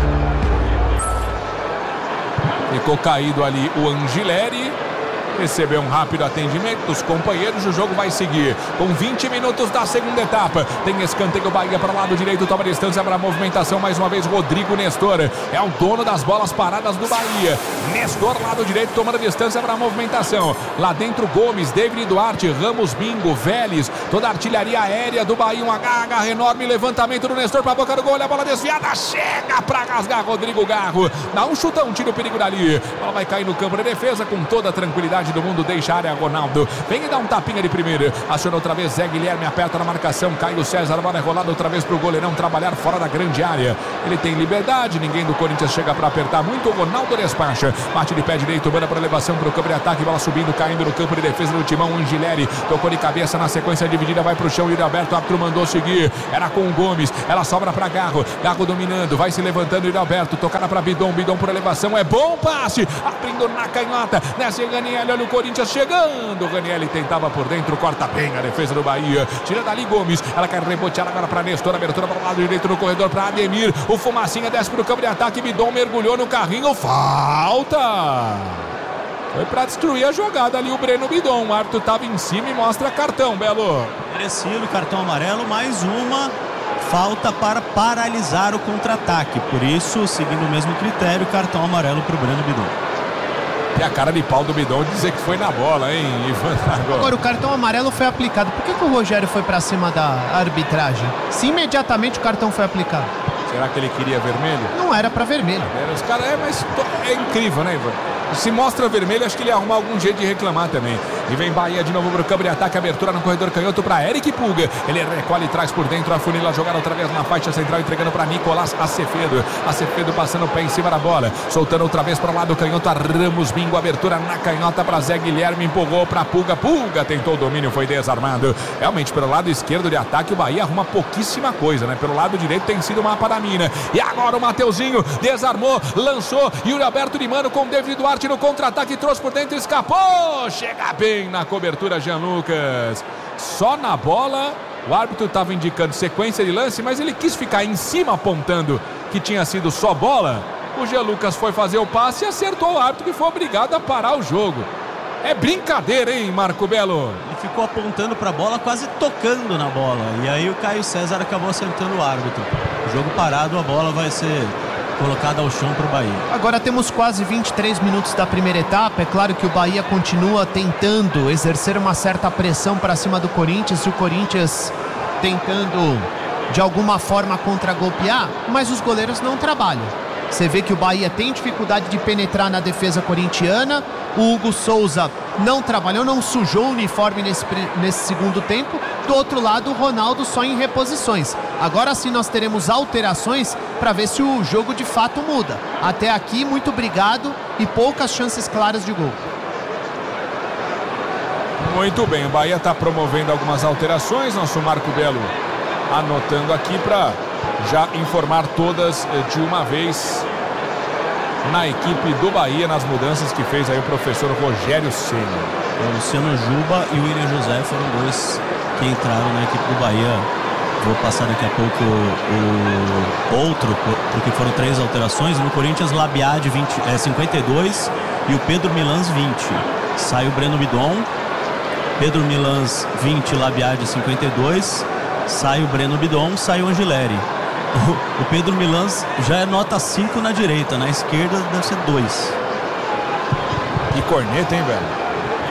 Ficou caído ali o Angileri. Recebeu um rápido atendimento dos companheiros. O jogo vai seguir com 20 minutos da segunda etapa. Tem escanteio Bahia para o lado direito. Toma distância para a movimentação. Mais uma vez Rodrigo Nestor é o dono das bolas paradas do Bahia. Nestor, lado direito, tomando distância para a movimentação. Lá dentro Gomes, David Duarte, Ramos, Bingo, Vélez. Toda a artilharia aérea do Bahia. Um agarra enorme. Levantamento do Nestor para a boca do gol. Olha a bola desviada. Chega para rasgar Rodrigo Garro. Dá um chutão, tira o perigo dali. A bola vai cair no campo de defesa com toda a tranquilidade. velocidade do mundo, deixa a área, Ronaldo. Vem e dá um tapinha de primeira. Aciona outra vez, Zé Guilherme aperta na marcação. Caio César, a bola é rolada outra vez pro goleirão trabalhar fora da grande área. Ele tem liberdade, ninguém do Corinthians chega para apertar muito. O Ronaldo despacha. Bate de pé direito, manda para elevação pro campo de ataque. Bola subindo, caindo no campo de defesa do Timão. Angileri tocou de cabeça na sequência dividida, vai pro chão. Yuri Alberto, o árbitro mandou seguir. Era com o Gomes. Ela sobra para Garro. Garro dominando, vai se levantando. Yuri Alberto, tocada para Bidon. Bidon por elevação, é bom passe. Abrindo na canhota. Desce Ranieri, olha o Corinthians chegando. Ranieri tentava por dentro, corta bem a defesa do Bahia. Tira dali Gomes. Ela quer rebotear agora para Nestor. Abertura para o lado direito no corredor para Ademir. O Fumacinha desce pro campo de ataque. Bidon mergulhou no carrinho. Falta! Foi para destruir a jogada ali o Breno Bidon. O árbitro estava em cima e mostra cartão, Belo. Merecido, cartão amarelo, mais uma falta para paralisar o contra-ataque. Por isso, seguindo o mesmo critério, cartão amarelo para o Breno Bidon. E a cara de pau do Bidon dizer que foi na bola, hein, Ivan? Agora o cartão amarelo foi aplicado. Por que o Rogério foi para cima da arbitragem? Se imediatamente o cartão foi aplicado. Será que ele queria vermelho? Não era para vermelho. Os caras, mas é incrível, né, Ivan? Se mostra vermelho, acho que ele ia arrumar algum jeito de reclamar também. E vem Bahia de novo pro campo de ataque, abertura no corredor canhoto para Eric Pulga. Ele recolhe e traz por dentro, a funila jogar outra vez na faixa central, entregando para Nicolás Acevedo. Acevedo passando o pé em cima da bola, soltando outra vez para o lado canhoto, a Ramos Bingo, abertura na canhota para Zé Guilherme, empurrou para Pulga. Pulga tentou o domínio, foi desarmado. Realmente, pelo lado esquerdo de ataque, o Bahia arruma pouquíssima coisa, né? Pelo lado direito tem sido uma mapa da mina. E agora o Mateuzinho desarmou, lançou, Yuri Alberto de Mano com David Duarte no contra-ataque, trouxe por dentro, escapou, chega bem na cobertura Jean Lucas, só na bola. O árbitro estava indicando sequência de lance, mas ele quis ficar em cima apontando que tinha sido só bola. O Jean Lucas foi fazer o passe e acertou o árbitro, que foi obrigado a parar o jogo. É brincadeira, hein, Marco Belo? Ele ficou apontando para a bola, quase tocando na bola, e aí o Caio César acabou acertando o árbitro. O jogo parado, a bola vai ser colocada ao chão para o Bahia. Agora temos quase 23 minutos da primeira etapa. É claro que o Bahia continua tentando exercer uma certa pressão para cima do Corinthians, e o Corinthians tentando de alguma forma contragolpear, mas os goleiros não trabalham. Você vê que o Bahia tem dificuldade de penetrar na defesa corintiana. O Hugo Souza não trabalhou, não sujou o uniforme nesse segundo tempo. Do outro lado, o Ronaldo só em reposições. Agora sim nós teremos alterações para ver se o jogo de fato muda. Até aqui, muito obrigado e poucas chances claras de gol. Muito bem, o Bahia está promovendo algumas alterações. Nosso Marco Belo anotando aqui para já informar todas de uma vez na equipe do Bahia, nas mudanças que fez aí o professor Rogério Ceni. O Luciano Juba e o William José foram dois que entraram na equipe do Bahia. Vou passar daqui a pouco o outro, porque foram 3 alterações. No Corinthians, Labiade 52 e o Pedro Milans 20. Sai o Breno Bidon, Pedro Milans 20, Labiade 52. Sai o Breno Bidon, sai o Angileri. O Pedro Milans já é nota 5 na direita, na esquerda deve ser 2. Que corneta, hein, velho?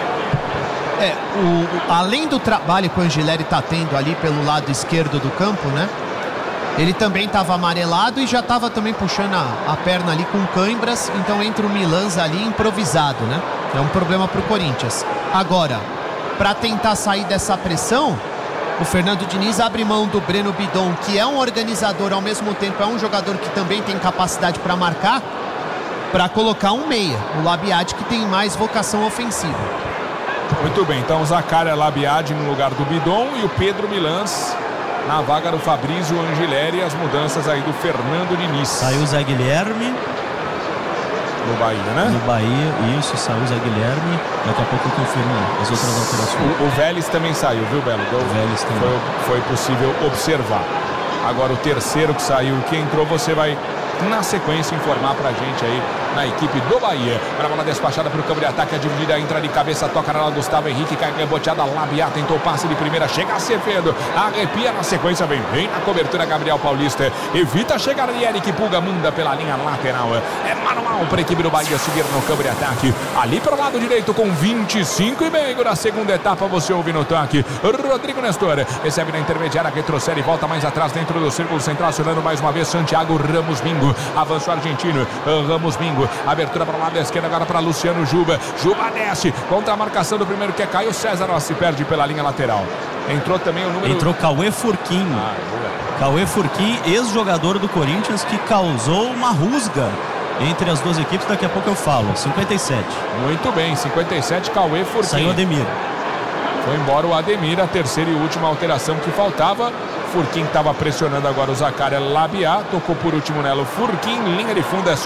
Além do trabalho que o Angileri está tendo ali pelo lado esquerdo do campo, né? Ele também estava amarelado e já estava também puxando a perna ali com cãibras, então entra o Milans ali improvisado, né? É um problema para o Corinthians. Agora, para tentar sair dessa pressão, o Fernando Diniz abre mão do Breno Bidon, que é um organizador, ao mesmo tempo é um jogador que também tem capacidade para marcar, para colocar um meia, o Labiade, que tem mais vocação ofensiva. Muito bem, então o Zaccaria Labiade no lugar do Bidon e o Pedro Milans na vaga do Fabrício Angileri. E as mudanças aí do Fernando Diniz. Saiu o Zé Guilherme no Bahia, né? No Bahia, isso, saiu o Zé Guilherme. Daqui a pouco eu confirmo as outras alterações. O Vélez também saiu, viu, Belo? O Vélez também. Foi possível observar. Agora o terceiro que saiu, que entrou, você vai na sequência informar pra gente aí na equipe do Bahia. Para a bola despachada para o campo de ataque, a dividida entra de cabeça, toca na Gustavo Henrique, cai reboteada, Labiá tentou o passe de primeira, chega Acevedo, arrepia na sequência, vem bem na cobertura Gabriel Paulista, evita chegar de Eric Pulga, manda pela linha lateral, é manual para a equipe do Bahia subir no campo de ataque, ali para o lado direito com 25,5 na segunda etapa, você ouve no toque, Rodrigo Nestor, recebe na intermediária, retrocede e volta mais atrás dentro do círculo central, acionando mais uma vez Santiago Ramos Bingo, avança o argentino, Ramos Bingo, ofensivo. Abertura para o lado da esquerda agora para Luciano Juba. Juba desce contra a marcação do primeiro que é Caio César. Ela se perde pela linha lateral. Entrou também o número... Entrou Cauê Furquim. Cauê Furquim, ex-jogador do Corinthians, que causou uma rusga entre as duas equipes. Daqui a pouco eu falo. 57. Muito bem, 57, Cauê Furquim. Saiu Ademir. Foi embora o Ademir, a terceira e última alteração que faltava. Furquim estava pressionando agora o Zaccaria Labiá. Tocou por último nela o Furquim. Linha de fundo é